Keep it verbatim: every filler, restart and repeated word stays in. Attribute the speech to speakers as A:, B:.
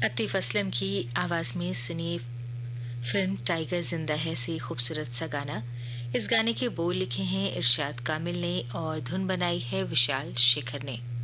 A: आतिफ असलम की आवाज में सुनिए फिल्म टाइगर जिंदा है से खूबसूरत सा गाना। इस गाने के बोल लिखे हैं इरशाद कामिल ने और धुन बनाई है विशाल शेखर ने।